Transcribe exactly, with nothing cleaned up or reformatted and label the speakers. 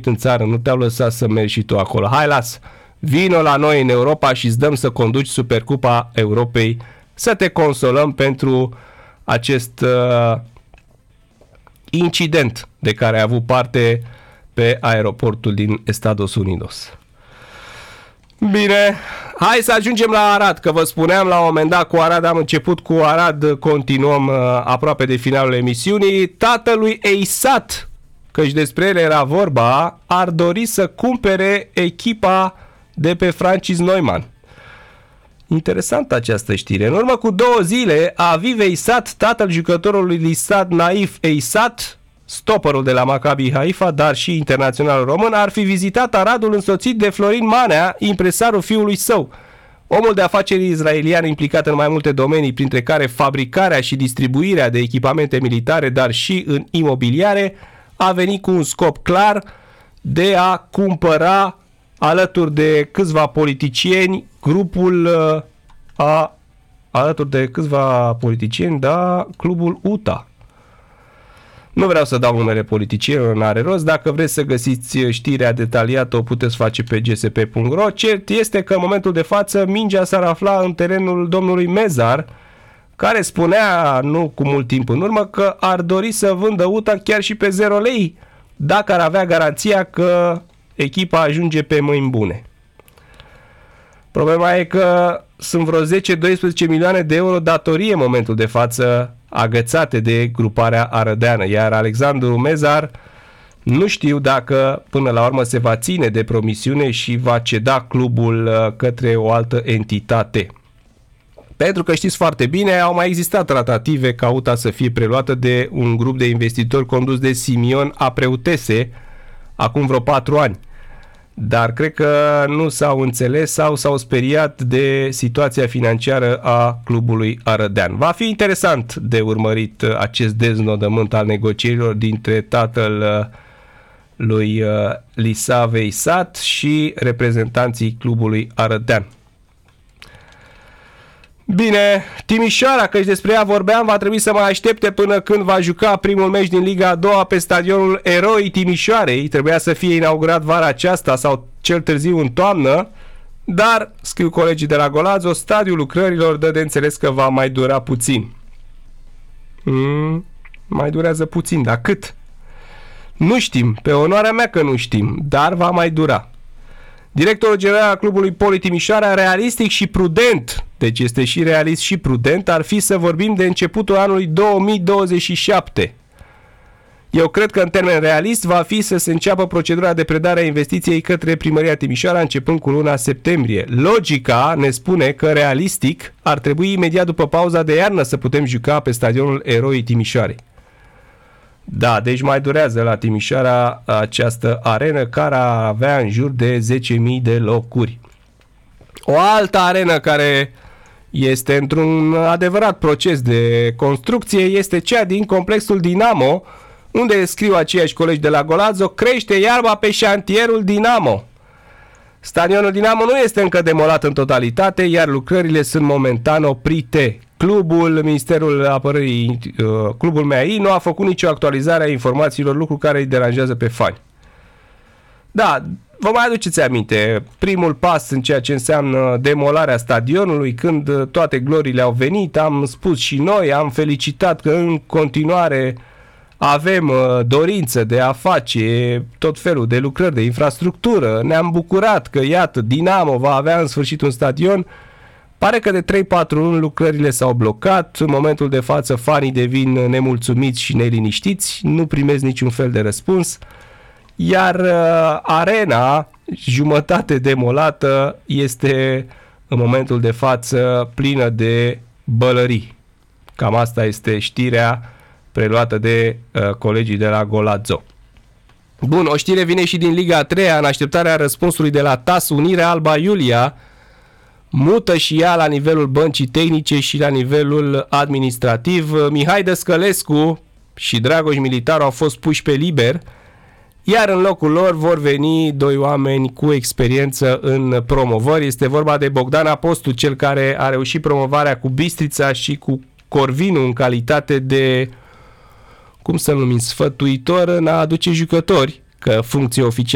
Speaker 1: în țară, nu te-au lăsat să mergi și tu acolo. Hai, lasă, vino la noi în Europa și îți dăm să conduci Supercupa Europei, să te consolăm pentru acest uh, incident de care ai avut parte pe aeroportul din Estados Unidos. Bine, hai să ajungem la Arad, că vă spuneam la un moment dat cu Arad, am început cu Arad, continuăm uh, aproape de finalul emisiunii. Tatălui Eisat, căci despre el era vorba, ar dori să cumpere echipa de pe Francis Neumann. Interesantă această știre. În urmă cu două zile, Aviv Eisat, tatăl jucătorului listat Naif Eisat, stopperul de la Maccabi Haifa, dar și internațional român, ar fi vizitat Aradul însoțit de Florin Manea, impresarul fiului său. Omul de afaceri israelian implicat în mai multe domenii, printre care fabricarea și distribuirea de echipamente militare, dar și în imobiliare, a venit cu un scop clar de a cumpăra, alături de câțiva politicieni, grupul a, alături de câțiva politicieni, da, clubul U T A. Nu vreau să dau numele politicienilor, n-are rost. Dacă vreți să găsiți știrea detaliată, o puteți face pe g s p punct r o. Cert este că în momentul de față mingea s-ar afla în terenul domnului Mezar, care spunea, nu cu mult timp în urmă, că ar dori să vândă U T A chiar și pe zero lei, dacă ar avea garanția că echipa ajunge pe mâini bune. Problema e că sunt vreo zece doisprezece milioane de euro datorie în momentul de față agățate de gruparea arădeană, iar Alexandru Mezar nu știu dacă până la urmă se va ține de promisiune și va ceda clubul către o altă entitate. Pentru că știți foarte bine, au mai existat tratative ca U T A să fie preluată de un grup de investitori condus de Simion Apreutese acum vreo patru ani. Dar cred că nu s-au înțeles sau s-au speriat de situația financiară a clubului arădean. Va fi interesant de urmărit acest deznodământ al negocierilor dintre tatăl lui Lisav Eisat și reprezentanții clubului arădean. Bine, Timișoara, căci despre ea vorbeam, va trebui să mai aștepte până când va juca primul meci din Liga a doua pe stadionul Eroii Timișoarei. Trebuia să fie inaugurat vara aceasta sau cel târziu în toamnă, dar, scriu colegii de la Golazo, stadiul lucrărilor dă de înțeles că va mai dura puțin. Mm, mai durează puțin, dar cât? Nu știm, pe onoarea mea că nu știm, dar va mai dura. Directorul general al clubului Poli Timișoara, realistic și prudent, deci este și realist și prudent, ar fi să vorbim de începutul anului două mii douăzeci și șapte. Eu cred că în termen realist va fi să se înceapă procedura de predare a investiției către Primăria Timișoara începând cu luna septembrie. Logica ne spune că realistic ar trebui imediat după pauza de iarnă să putem juca pe stadionul Eroii Timișoarei. Da, deci mai durează la Timișoara această arenă care avea în jur de zece mii de locuri. O altă arenă care este într-un adevărat proces de construcție este cea din complexul Dinamo, unde scriu aceiași colegi de la Golazo, crește iarba pe șantierul Dinamo. Stadionul Dinamo nu este încă demolat în totalitate, iar lucrările sunt momentan oprite. Clubul, Ministerul Apărării, Clubul M A I nu a făcut nicio actualizare a informațiilor, lucru care îi deranjează pe fani. Da, vă mai aduceți aminte, primul pas în ceea ce înseamnă demolarea stadionului, când toate gloriile au venit, am spus și noi, am felicitat că în continuare avem dorință de a face tot felul de lucrări de infrastructură, ne-am bucurat că, iată, Dinamo va avea în sfârșit un stadion. Pare că de trei patru luni lucrările s-au blocat, în momentul de față fanii devin nemulțumiți și neliniștiți, nu primesc niciun fel de răspuns, iar uh, arena, jumătate demolată, este în momentul de față plină de bălării. Cam asta este știrea preluată de uh, colegii de la Golazo. Bun, o știre vine și din Liga a treia, în așteptarea răspunsului de la T A S, Unirea Alba Iulia mută și ea la nivelul băncii tehnice și la nivelul administrativ. Mihai Dăscălescu și Dragoș Militaru au fost puși pe liber, iar în locul lor vor veni doi oameni cu experiență în promovări. Este vorba de Bogdan Apostu, cel care a reușit promovarea cu Bistrița și cu Corvinu în calitate de, cum să numim, sfătuitor în a aduce jucători, că funcție oficială